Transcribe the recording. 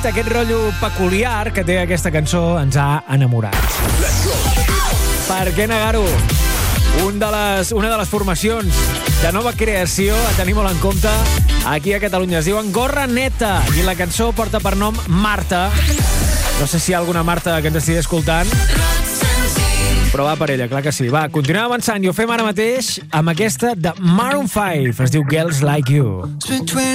aquest rotllo peculiar que té aquesta cançó ens ha enamorat. Per què negar-ho? Una de les formacions de nova creació a tenir molt en compte aquí a Catalunya. Es diuen Gorra Neta i la cançó porta per nom Marta. No sé si hi ha alguna Marta que ens estigui escoltant, però va per ella, clar que sí. Va, continuem avançant i ho fem ara mateix amb aquesta de Maroon 5. Es diu Girls Like You.